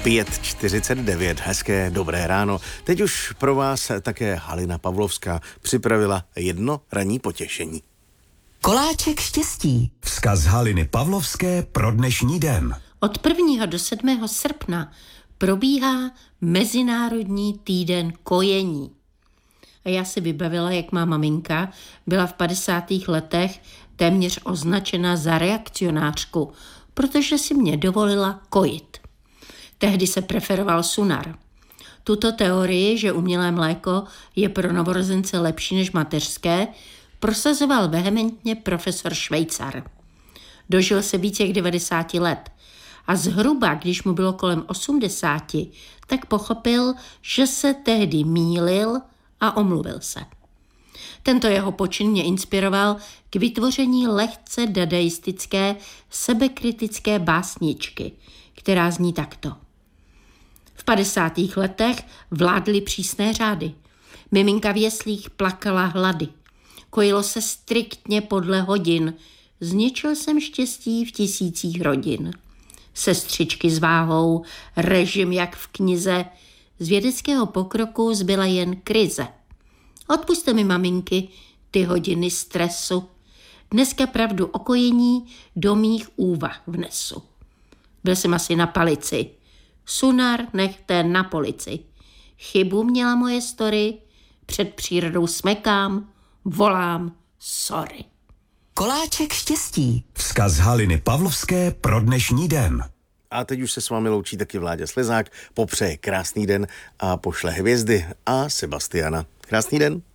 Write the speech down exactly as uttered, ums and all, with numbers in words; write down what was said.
pět čtyřicet devět, hezké dobré ráno. Teď už pro vás také Halina Pavlovská připravila jedno ranní potěšení. Koláček štěstí. Vzkaz Haliny Pavlovské pro dnešní den. Od prvního do sedmého srpna probíhá Mezinárodní týden kojení. A já si vybavila, jak má maminka byla v padesátých letech téměř označena za reakcionářku, protože si mě dovolila kojit. Tehdy se preferoval Sunar. Tuto teorii, že umělé mléko je pro novorozence lepší než mateřské, prosazoval vehementně profesor Švejcar. Dožil se více jak devadesáti let a zhruba, když mu bylo kolem osmdesáti, tak pochopil, že se tehdy mýlil a omluvil se. Tento jeho počin mě inspiroval k vytvoření lehce dadaistické, sebekritické básničky, která zní takto. V padesátých letech vládly přísné řády. Miminka v jeslích plakala hlady. Kojilo se striktně podle hodin. Zničil jsem štěstí v tisících rodin. Sestřičky s váhou, režim jak v knize. Z vědeckého pokroku zbyla jen krize. Odpusťte mi, maminky, ty hodiny stresu. Dneska pravdu o kojení do mých úvah vnesu. Byl jsem asi na palici. Sunar nechte na polici. Chybu měla moje story, před přírodou smekám, volám sorry. Koláček štěstí. Vzkaz Haliny Pavlovské pro dnešní den. A teď už se s vámi loučí taky Vláďa Slezák, popřeje krásný den a pošle hvězdy a Sebastiana. Krásný den.